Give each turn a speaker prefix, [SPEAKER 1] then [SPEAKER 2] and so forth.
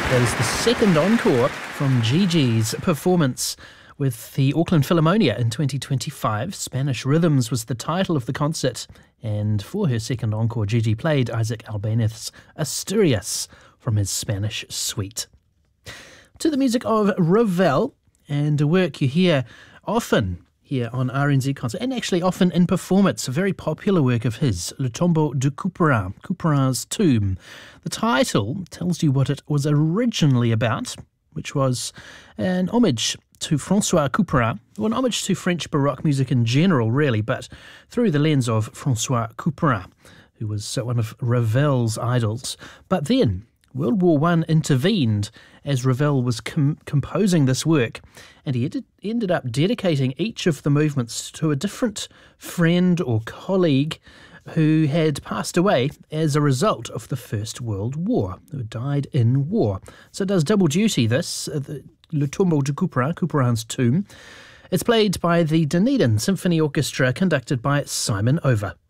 [SPEAKER 1] That is the second encore from Gigi's performance with the Auckland Philharmonia in 2025. Spanish Rhythms was the title of the concert, and for her second encore, Gigi played Isaac Albéniz's Asturias from his Spanish suite. To the music of Ravel, and a work you hear often here on RNZ Concert, and actually often in performance, a very popular work of his, Le Tombeau de Couperin, Couperin's Tomb. The title tells you what it was originally about, which was an homage to François Couperin, or an homage to French Baroque music in general, really, but through the lens of François Couperin, who was one of Ravel's idols. But then World War I intervened as Ravel was composing this work, and he ended up dedicating each of the movements to a different friend or colleague who had passed away as a result of the First World War, who died in war. So it does double duty, this, Le Tombeau de Couperin, Couperin's Tomb. It's played by the Dunedin Symphony Orchestra, conducted by Simon Over.